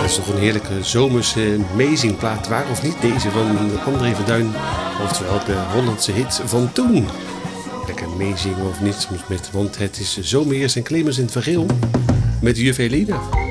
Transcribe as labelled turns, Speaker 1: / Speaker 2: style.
Speaker 1: is toch een heerlijke zomerse amazing plaat. Waar of niet deze van André van Duin. Oftewel de Hollandse hit van toen. Lekker amazing of niets met, want het is Zomeers en Clemens in het Vergeel. Met juf Elina.